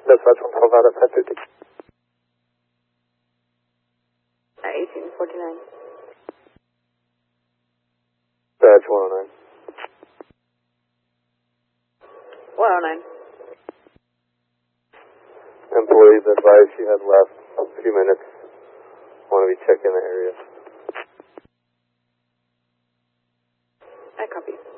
Dispatch 112 out at 550. 1849. Dispatch 109. 109. Employees advised you had left a few minutes. Want to be checking the area. I copy.